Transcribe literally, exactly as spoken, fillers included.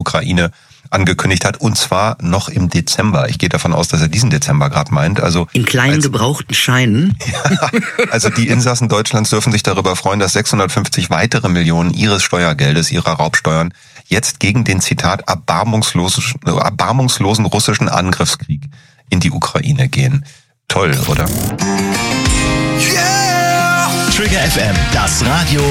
Ukraine angekündigt hat, und zwar noch im Dezember. Ich gehe davon aus, dass er diesen Dezember gerade meint. Also in kleinen als, gebrauchten Scheinen. Ja, also die Insassen Deutschlands dürfen sich darüber freuen, dass sechshundertfünfzig weitere Millionen ihres Steuergeldes, ihrer Raubsteuern, jetzt gegen den, Zitat, erbarmungslosen, erbarmungslosen russischen Angriffskrieg in die Ukraine gehen. Toll, oder? Yeah! Trigger F M, das Radio